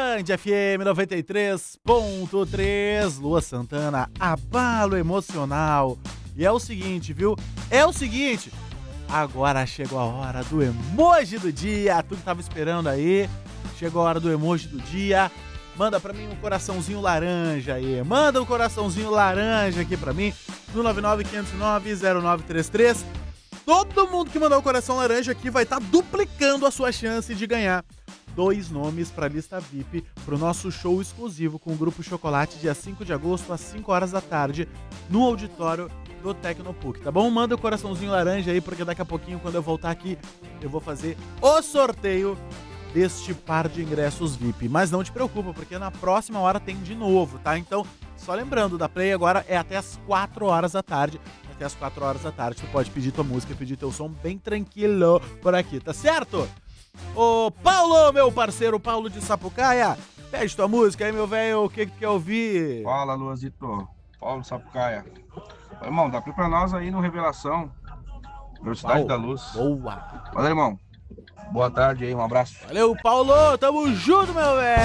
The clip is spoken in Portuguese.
Band FM 93.3, Lua Santana, abalo emocional. E é o seguinte, viu? Agora chegou a hora do emoji do dia. Tu que tava esperando aí, chegou a hora do emoji do dia. Manda pra mim um coraçãozinho laranja aí. Manda um coraçãozinho laranja aqui pra mim no 995090933. Todo mundo que mandar o coração laranja aqui vai estar duplicando a sua chance de ganhar 2 nomes para a lista VIP para o nosso show exclusivo com o Grupo Chocolate, dia 5 de agosto, às 5 horas da tarde, no auditório do Tecnopuc, tá bom? Manda o coraçãozinho laranja aí, porque daqui a pouquinho, quando eu voltar aqui, eu vou fazer o sorteio deste par de ingressos VIP. Mas não te preocupa, porque na próxima hora tem de novo, tá? Então, só lembrando, da Play agora é até as 4 horas da tarde. Até as 4 horas da tarde, tu pode pedir tua música, pedir teu som bem tranquilo por aqui, tá certo? Ô Paulo, meu parceiro, Paulo de Sapucaia, pede tua música aí, meu velho, o que tu quer ouvir? Fala, Luazito, Paulo de Sapucaia. Irmão, dá pra nós aí no Revelação, Velocidade da Luz. Boa! Valeu, irmão. Boa tarde aí, um abraço. Valeu, Paulo, tamo junto, meu velho!